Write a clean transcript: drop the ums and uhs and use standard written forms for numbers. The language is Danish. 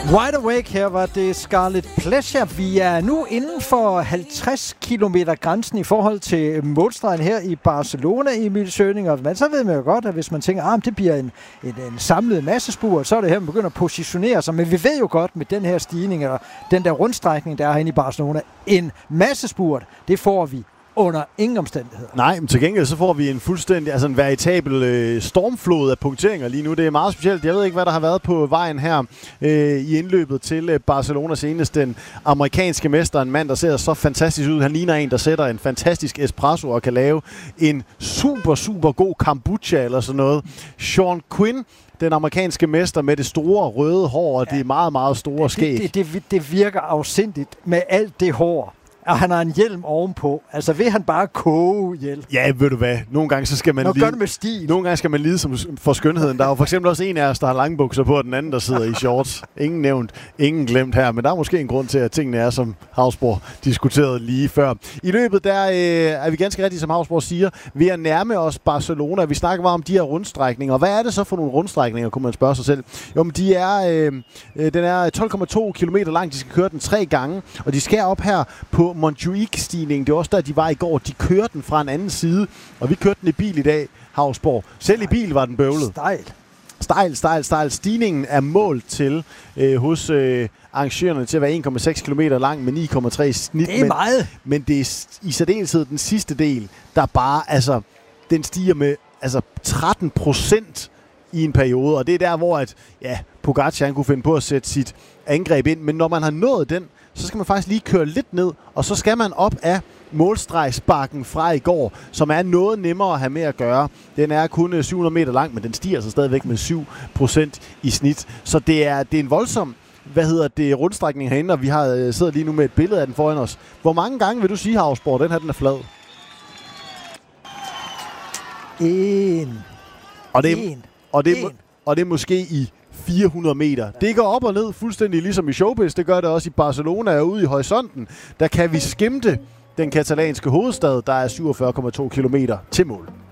Wide Awake, her var det Scarlet Pleasure. Vi er nu inden for 50 km grænsen i forhold til målstregen her i Barcelona, Emil Søning. Men så ved man jo godt, at hvis man tænker, at det bliver en samlet massespurt, så er det her, man begynder at positionere sig. Men vi ved jo godt med den her stigning, eller den der rundstrækning, der er herinde i Barcelona, en massespurt, det får vi under ingen omstændigheder. Nej, men til gengæld så får vi en fuldstændig, altså en veritabel stormflod af punkteringer lige nu. Det er meget specielt. Jeg ved ikke, hvad der har været på vejen her i indløbet til Barcelona senest. Den amerikanske mester, en mand, der ser så fantastisk ud. Han ligner en, der sætter en fantastisk espresso og kan lave en super, super god kombucha eller sådan noget. Sean Quinn, den amerikanske mester med det store røde hår og det meget, meget store skæg. Det virker afsindigt med alt det hår. Og han har en hjelm ovenpå. Altså vil han bare koge ihjel? Ja, ved du hvad? Nogle gange så skal man lide. Gør det med stil. Nogle gange skal man lide for skønheden. Der er jo for eksempel også en af os, der har langbukser på, og den anden, der sidder i shorts. Ingen nævnt, ingen glemt her. Men der er måske en grund til, at tingene er, som Hausborg diskuterede lige før. I løbet der er vi ganske rigtigt, som Hausborg siger, ved at nærme os Barcelona. Vi snakker meget om de her rundstrækninger. Hvad er det så for nogle rundstrækninger, kunne man spørge sig selv? Jo, men den er 12,2 km lang. De skal køre den 3 gange, og de skal op her på Montjuic-stigningen. Det var også der, de var i går. De kørte den fra en anden side, og vi kørte den i bil i dag, Hausborg. Selv i bil var den bøvlet. Stejl. Stigningen er målt til hos arrangørerne til at være 1,6 km lang med 9,3 i snit. Det er meget. Men det er i særdeleshed den sidste del, der bare, altså, den stiger med 13% i en periode, og det er der, hvor Pogacar kunne finde på at sætte sit angreb ind. Men når man har nået den, så skal man faktisk lige køre lidt ned, og så skal man op af målstregsbakken fra i går, som er noget nemmere at have med at gøre. Den er kun 700 meter lang, men den stiger altså stadigvæk med 7% i snit. Så det er en voldsom rundstrækning herinde, og vi har sidder lige nu med et billede af den foran os. Hvor mange gange vil du sige, Hausborg, den er flad? 1. Og det er måske i 400 meter. Det går op og ned fuldstændig ligesom i showbiz. Det gør det også i Barcelona, og ude i horisonten. Der kan vi skimte den katalanske hovedstad, der er 47,2 kilometer til mål.